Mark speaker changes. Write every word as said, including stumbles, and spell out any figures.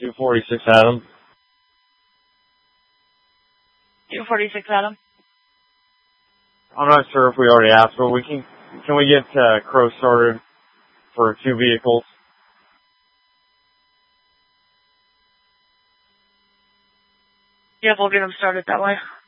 Speaker 1: two forty-six Adam.
Speaker 2: two forty-six Adam.
Speaker 1: I'm not sure if we already asked, but we can, can we get, uh, Crow started for two vehicles?
Speaker 2: Yep, we'll get them started that way.